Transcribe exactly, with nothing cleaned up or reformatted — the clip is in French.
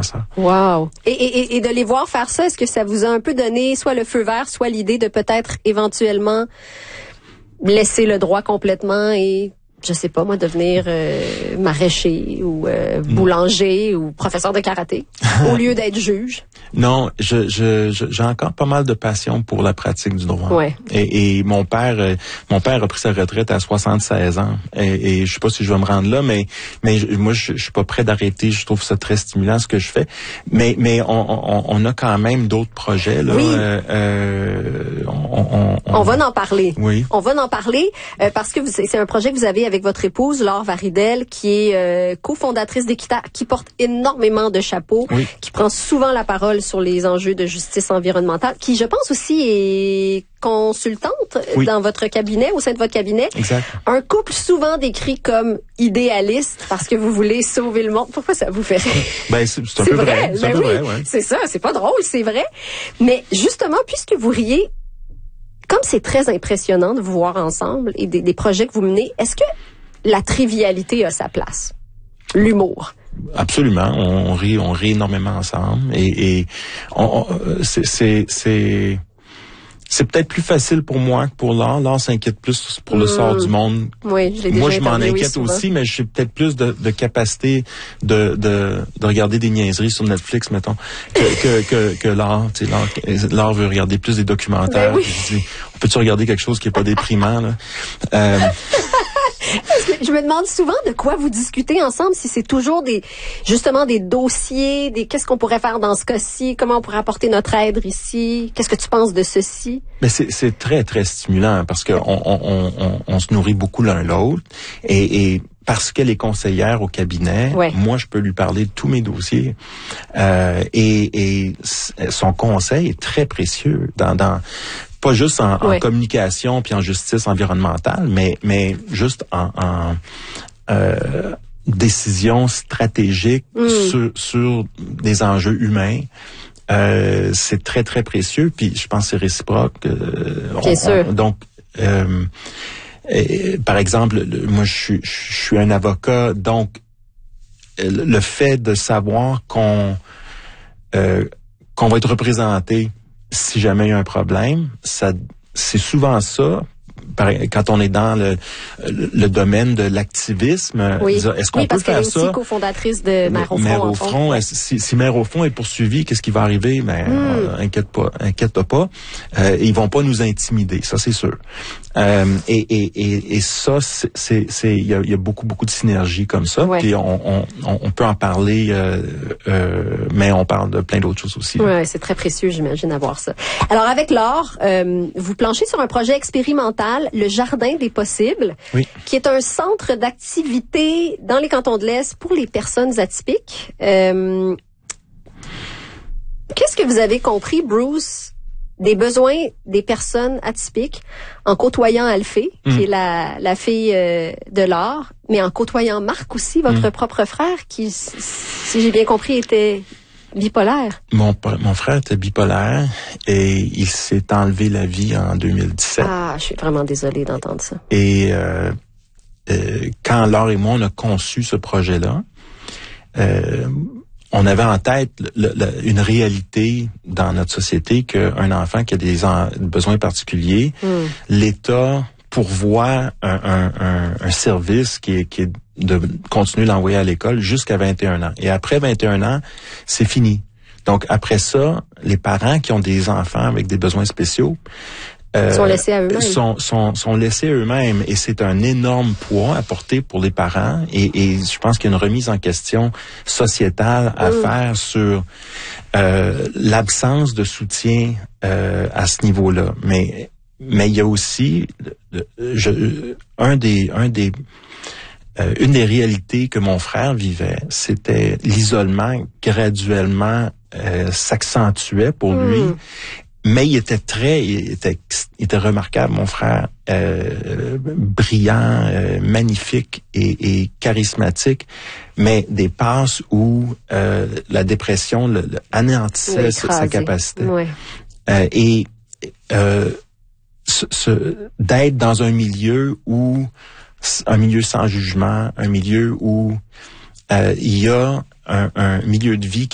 faire ça. Wow. Et, et, et de les voir faire ça, est-ce que ça vous a un peu donné soit le feu vert, soit l'idée de peut-être éventuellement laisser le droit complètement et, je sais pas moi, devenir euh, maraîcher ou euh, boulanger ou professeur de karaté au lieu d'être juge? Non, je, je, je, j'ai encore pas mal de passion pour la pratique du droit. Ouais. Et, et mon père, euh, mon père a pris sa retraite à soixante-seize ans. Et, et je sais pas si je vais me rendre là, mais, mais je, moi, je, je suis pas prêt d'arrêter. Je trouve ça très stimulant ce que je fais. Mais, mais on, on, on a quand même d'autres projets là. Oui. Euh, euh, on, on, on, on va en parler. Oui. On va en parler euh, parce que vous, c'est un projet que vous avez avec votre épouse, Laure Varidel, qui est euh, cofondatrice d'Équita, qui porte énormément de chapeaux, oui. qui prend souvent la parole sur les enjeux de justice environnementale, qui, je pense aussi, est consultante oui. dans votre cabinet, au sein de votre cabinet. Exact. Un couple souvent décrit comme idéaliste parce que vous voulez sauver le monde. Pourquoi ça vous fait rire? Ben, c'est, c'est un c'est peu vrai. vrai. C'est ben un peu oui, vrai, ouais. C'est ça, c'est pas drôle, c'est vrai. Mais justement, puisque vous riez, comme c'est très impressionnant de vous voir ensemble et des, des projets que vous menez, est-ce que la trivialité a sa place? L'humour. Absolument, on, on rit, on rit énormément ensemble et, et on, on, c'est, c'est, c'est, c'est peut-être plus facile pour moi que pour Laure. Laure s'inquiète plus pour le mmh. sort du monde. Oui, je l'ai déjà Moi, je m'en inquiète oui, aussi, mais j'ai peut-être plus de, de capacité de, de, de regarder des niaiseries sur Netflix, mettons, que, que, que, que Laure. Tu sais, Laure, Laure veut regarder plus des documentaires. Ben oui. Je dis, on peut-tu regarder quelque chose qui est pas déprimant, là? Euh, Je me demande souvent de quoi vous discutez ensemble, si c'est toujours des, justement des dossiers, des qu'est-ce qu'on pourrait faire dans ce cas-ci, comment on pourrait apporter notre aide ici, qu'est-ce que tu penses de ceci? Mais c'est, c'est très, très stimulant parce que on, on, on, on se nourrit beaucoup l'un l'autre et, et parce qu'elle est conseillère au cabinet, ouais. moi, je peux lui parler de tous mes dossiers. Euh, et, et son conseil est très précieux dans, dans pas juste en, en ouais. communication puis en justice environnementale, mais, mais juste en, en euh, décision stratégique mm. sur, sur des enjeux humains. Euh, c'est très, très précieux. Puis je pense que c'est réciproque. Euh, Bien on, sûr. On, donc, euh, et, par exemple, le, moi, je suis, je suis un avocat, donc le fait de savoir qu'on euh, qu'on va être représenté si jamais il y a un problème, ça, c'est souvent ça. Quand on est dans le, le, le domaine de l'activisme, oui. dire, est-ce qu'on oui, peut faire ça? Oui, parce qu'elle est aussi cofondatrice de Mère au front. Mère au front, si, si Mère au front est poursuivie, qu'est-ce qui va arriver? Ben, mm. euh, inquiète pas, inquiète pas. Euh, ils vont pas nous intimider, ça c'est sûr. Euh, et, et, et, et ça, c'est, c'est, c'est, il y a, il y a beaucoup, beaucoup de synergie comme ça. Ouais. Puis on, on, on peut en parler, euh, euh, mais on parle de plein d'autres choses aussi. Ouais, c'est très précieux, j'imagine, à voir ça. Alors avec Laure, euh, vous planchez sur un projet expérimental, le Jardin des possibles, oui. qui est un centre d'activité dans les cantons de l'Est pour les personnes atypiques. Euh, qu'est-ce que vous avez compris, Bruce, des besoins des personnes atypiques en côtoyant Alphée, mmh. qui est la, la fille euh, de Laure, mais en côtoyant Marc aussi, votre mmh. propre frère, qui, si j'ai bien compris, était bipolaire? Mon, mon frère était bipolaire et il s'est enlevé la vie en deux mille dix-sept. Ah, je suis vraiment désolée d'entendre ça. Et euh, euh, quand Laure et moi, on a conçu ce projet-là, euh, on avait en tête le, le, une réalité dans notre société qu'un enfant qui a des en, besoins particuliers, mm. l'État pourvoit un, un, un, un service qui est, qui est de continuer l'envoyer à l'école jusqu'à vingt et un ans. Et après vingt et un ans, c'est fini. Donc après ça, les parents qui ont des enfants avec des besoins spéciaux euh, sont laissés à eux-mêmes. Sont, sont, sont laissés à eux-mêmes. Et c'est un énorme poids à porter pour les parents. Et, et je pense qu'il y a une remise en question sociétale à mmh. faire sur euh, l'absence de soutien euh, à ce niveau-là. Mais mais il y a aussi je, un des un des euh, une des réalités que mon frère vivait, c'était l'isolement graduellement euh, s'accentuait pour mmh. lui. Mais il était très, il était, il était remarquable, mon frère, euh, brillant, euh, magnifique et, et charismatique, mais des passes où euh, la dépression le, le anéantissait sa, sa capacité. Ouais. Euh, et euh, ce, ce, d'être dans un milieu où, un milieu sans jugement, un milieu où euh, il y a un, un milieu de vie